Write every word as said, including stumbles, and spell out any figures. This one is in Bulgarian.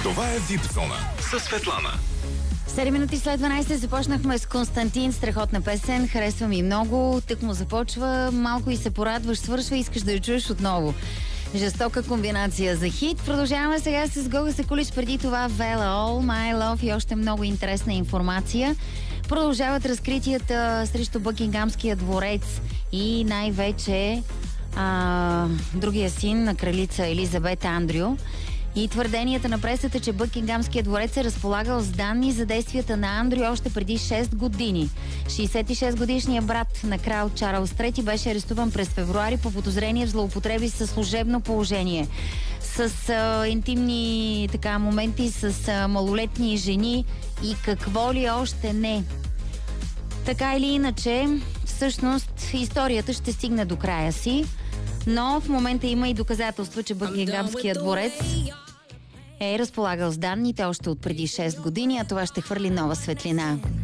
Това е Вип зона със Светлана. седем минути след дванайсет започнахме с Константин, страхотна песен, харесва ми много, тък му започва, малко и се порадваш, свършва, искаш да я чуеш отново. Жестока комбинация за хит. Продължаваме сега с Гога Сакулич, преди това Vela All, My Love и още много интересна информация. Продължават разкритията срещу Бъкингамския дворец и най-вече а, другия син на кралица Елизабет Андрю. И твърденията на пресата, че Бъкингамският дворец е разполагал с данни за действията на Андрю още преди шест години. шейсет и шест годишният брат на крал Чарлз трети беше арестуван през февруари по подозрение в злоупотреби с служебно положение. С а, интимни така, моменти с а, малолетни жени и какво ли още не. Така или иначе, всъщност историята ще стигне до края си. Но в момента има и доказателства, че Бъкингамският дворец е разполагал с данните още от преди шест години, а това ще хвърли нова светлина.